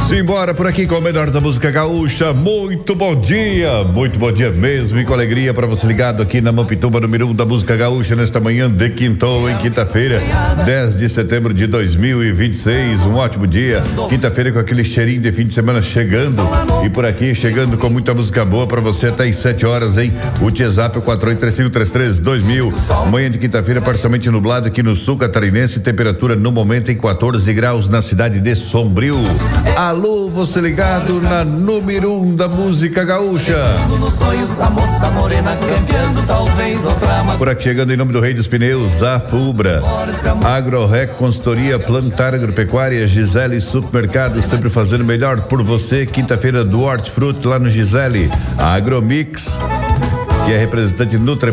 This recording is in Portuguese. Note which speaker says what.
Speaker 1: Simbora por aqui com o melhor da música gaúcha. Muito bom dia mesmo, e com alegria para você ligado aqui na Mampituba, número 1 da música gaúcha, nesta manhã de quinta-feira, 10 de setembro de 2026. Um ótimo dia, quinta-feira com aquele cheirinho de fim de semana chegando, e por aqui chegando com muita música boa para você até às 7 horas, hein? O WhatsApp é 4835332000. Manhã de quinta-feira parcialmente nublado aqui no sul catarinense, temperatura no momento em 14 graus na cidade de Sombrio. Alô, você ligado na número 1 da música gaúcha. Por aqui chegando em nome do Rei dos Pneus, a Fubra, AgroRec, consultoria plantar agropecuária, Gisele Supermercado, sempre fazendo melhor por você. Quinta-feira do Hortifruti lá no Gisele, a Agromix, que é representante Nutra